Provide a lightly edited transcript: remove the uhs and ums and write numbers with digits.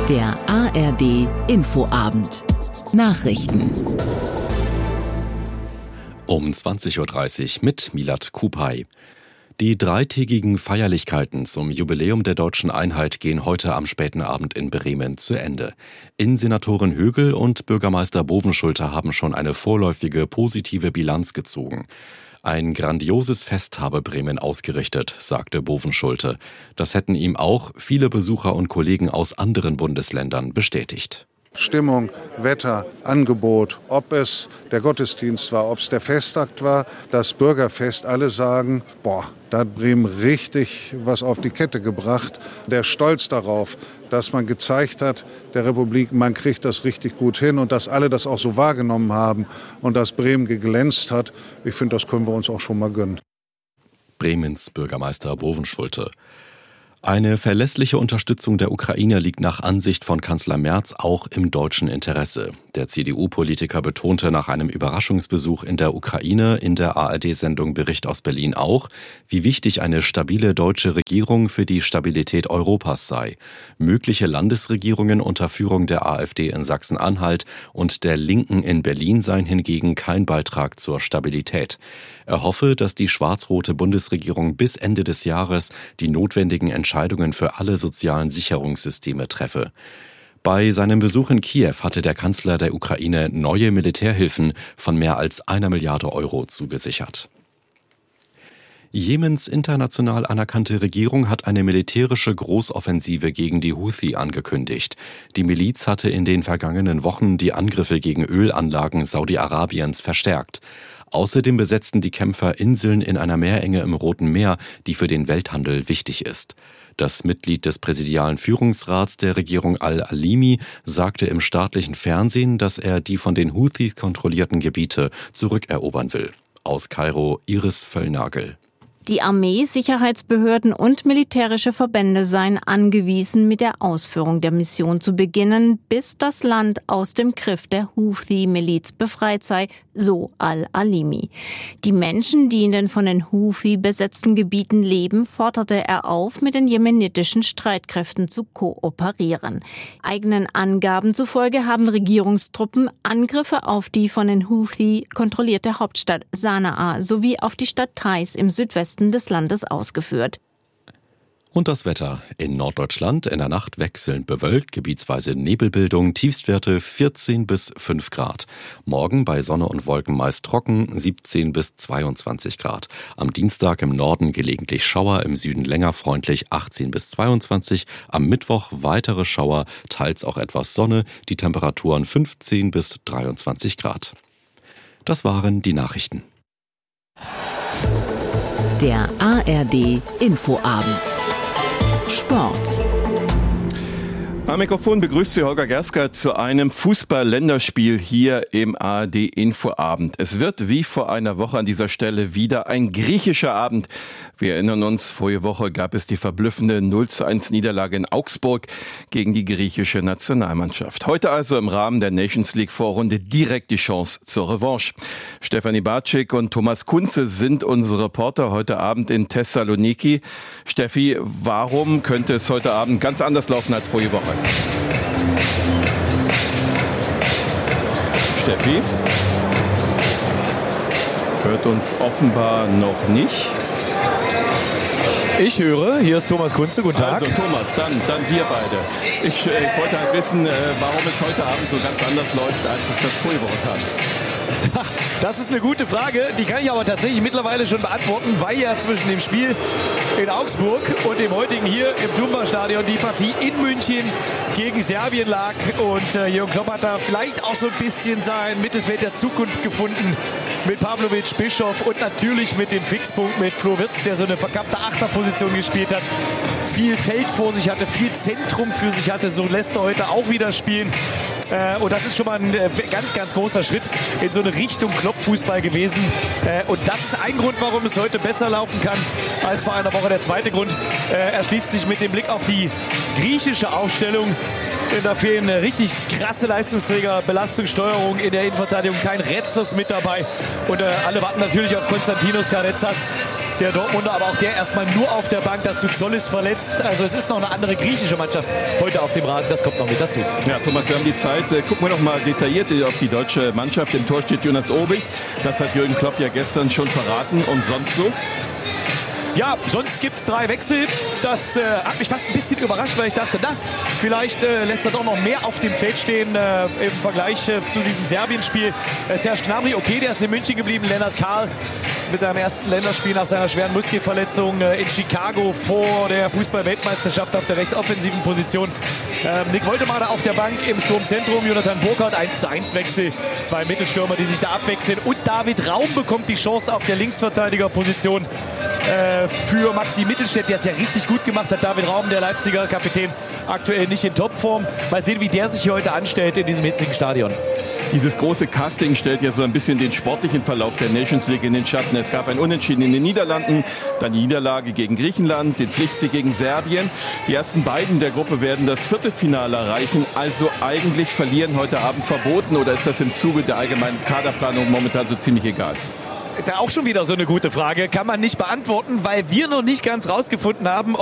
Der ARD Infoabend. Nachrichten. Um 20.30 Uhr mit Milad Kupay. Die dreitägigen Feierlichkeiten zum Jubiläum der deutschen Einheit gehen heute am späten Abend in Bremen zu Ende. Innensenatorin Högel und Bürgermeister Bovenschulte haben schon eine vorläufige positive Bilanz gezogen. Ein grandioses Fest habe Bremen ausgerichtet, sagte Bovenschulte. Das hätten ihm auch viele Besucher und Kollegen aus anderen Bundesländern bestätigt. Stimmung, Wetter, Angebot, ob es der Gottesdienst war, ob es der Festakt war, das Bürgerfest, alle sagen, da hat Bremen richtig was auf die Kette gebracht. Der Stolz darauf, dass man gezeigt hat, der Republik, man kriegt das richtig gut hin und dass alle das auch so wahrgenommen haben und dass Bremen geglänzt hat, ich finde, das können wir uns auch schon mal gönnen. Bremens Bürgermeister Bovenschulte. Eine verlässliche Unterstützung der Ukraine liegt nach Ansicht von Kanzler Merz auch im deutschen Interesse. Der CDU-Politiker betonte nach einem Überraschungsbesuch in der Ukraine in der ARD-Sendung Bericht aus Berlin auch, wie wichtig eine stabile deutsche Regierung für die Stabilität Europas sei. Mögliche Landesregierungen unter Führung der AfD in Sachsen-Anhalt und der Linken in Berlin seien hingegen kein Beitrag zur Stabilität. Er hoffe, dass die schwarz-rote Bundesregierung bis Ende des Jahres die notwendigen Entscheidungen für alle sozialen Sicherungssysteme treffe. Bei seinem Besuch in Kiew hatte der Kanzler der Ukraine neue Militärhilfen von mehr als 1 Milliarde Euro zugesichert. Jemens international anerkannte Regierung hat eine militärische Großoffensive gegen die Houthi angekündigt. Die Miliz hatte in den vergangenen Wochen die Angriffe gegen Ölanlagen Saudi-Arabiens verstärkt. Außerdem besetzten die Kämpfer Inseln in einer Meerenge im Roten Meer, die für den Welthandel wichtig ist. Das Mitglied des präsidialen Führungsrats der Regierung Al-Alimi sagte im staatlichen Fernsehen, dass er die von den Houthis kontrollierten Gebiete zurückerobern will. Aus Kairo Iris Völlnagel. Die Armee, Sicherheitsbehörden und militärische Verbände seien angewiesen, mit der Ausführung der Mission zu beginnen, bis das Land aus dem Griff der Houthi-Miliz befreit sei, so Al-Alimi. Die Menschen, die in den von den Houthi besetzten Gebieten leben, forderte er auf, mit den jemenitischen Streitkräften zu kooperieren. Eigenen Angaben zufolge haben Regierungstruppen Angriffe auf die von den Houthi kontrollierte Hauptstadt Sanaa sowie auf die Stadt Taiz im Südwesten des Landes ausgeführt. Und das Wetter. In Norddeutschland in der Nacht wechselnd bewölkt, gebietsweise Nebelbildung, Tiefstwerte 14 bis 5 Grad. Morgen bei Sonne und Wolken meist trocken, 17 bis 22 Grad. Am Dienstag im Norden gelegentlich Schauer, im Süden länger freundlich 18 bis 22. Am Mittwoch weitere Schauer, teils auch etwas Sonne, die Temperaturen 15 bis 23 Grad. Das waren die Nachrichten. Der ARD Infoabend. Sport. Am Mikrofon begrüßt Sie Holger Gersker zu einem Fußball-Länderspiel hier im ARD Infoabend. Es wird wie vor einer Woche an dieser Stelle wieder ein griechischer Abend. Wir erinnern uns, vorige Woche gab es die verblüffende 0:1 Niederlage in Augsburg gegen die griechische Nationalmannschaft. Heute also im Rahmen der Nations League Vorrunde direkt die Chance zur Revanche. Stefanie Bartschik und Thomas Kunze sind unsere Reporter heute Abend in Thessaloniki. Steffi, warum könnte es heute Abend ganz anders laufen als vorige Woche? Steffi hört uns offenbar noch nicht. Ich höre, hier ist Thomas Kunze, guten Tag. Also Thomas, dann wir beide. Ich wollte halt wissen, warum es heute Abend so ganz anders läuft, als es das vorige Woche tat. Das ist eine gute Frage, die kann ich aber tatsächlich mittlerweile schon beantworten, weil ja zwischen dem Spiel in Augsburg und dem heutigen hier im Tumba-Stadion die Partie in München gegen Serbien lag. Und Jürgen Klopp hat da vielleicht auch so ein bisschen sein Mittelfeld der Zukunft gefunden mit Pavlovic, Bischof und natürlich mit dem Fixpunkt mit Flo Wirtz, der so eine verkappte Achterposition gespielt hat. Viel Feld vor sich hatte, viel Zentrum für sich hatte, so lässt er heute auch wieder spielen. Und das ist schon mal ein ganz, ganz großer Schritt in so eine Richtung Klopp-Fußball gewesen. Und das ist ein Grund, warum es heute besser laufen kann als vor einer Woche. Der zweite Grund erschließt sich mit dem Blick auf die griechische Aufstellung. Da fehlen richtig krasse Leistungsträger, Belastungssteuerung in der Innenverteidigung, kein Retzos mit dabei. Und alle warten natürlich auf Konstantinos Karetsas. der Dortmunder, aber auch der erstmal nur auf der Bank. Dazu Zoll ist verletzt. Also es ist noch eine andere griechische Mannschaft heute auf dem Rasen. Das kommt noch mit dazu. Ja, Thomas, wir haben die Zeit. Gucken wir noch mal detailliert auf die deutsche Mannschaft. Im Tor steht Jonas Obig. Das hat Jürgen Klopp ja gestern schon verraten. Und sonst so? Ja, sonst gibt es 3 Wechsel. Das hat mich fast ein bisschen überrascht, weil ich dachte, na, vielleicht lässt er doch noch mehr auf dem Feld stehen im Vergleich zu diesem Serbien-Spiel. Serge Gnabry, okay, der ist in München geblieben. Lennart Kahl mit seinem ersten Länderspiel nach seiner schweren Muskelverletzung in Chicago vor der Fußball-Weltmeisterschaft auf der rechtsoffensiven Position. Nick Woltemade auf der Bank im Sturmzentrum. Jonathan Burkhardt, 1:1 Wechsel. 2 Mittelstürmer, die sich da abwechseln. Und David Raum bekommt die Chance auf der Linksverteidigerposition für Maxi Mittelstädt, der es ja richtig gut gemacht hat. David Raum, der Leipziger Kapitän, aktuell nicht in Topform. Mal sehen, wie der sich hier heute anstellt in diesem hitzigen Stadion. Dieses große Casting stellt ja so ein bisschen den sportlichen Verlauf der Nations League in den Schatten. Es gab ein Unentschieden in den Niederlanden, dann die Niederlage gegen Griechenland, den Pflichtsieg gegen Serbien. Die ersten beiden der Gruppe werden das Viertelfinale erreichen. Also eigentlich verlieren heute Abend verboten, oder ist das im Zuge der allgemeinen Kaderplanung momentan so ziemlich egal? Ist ja auch schon wieder so eine gute Frage. Kann man nicht beantworten, weil wir noch nicht ganz rausgefunden haben,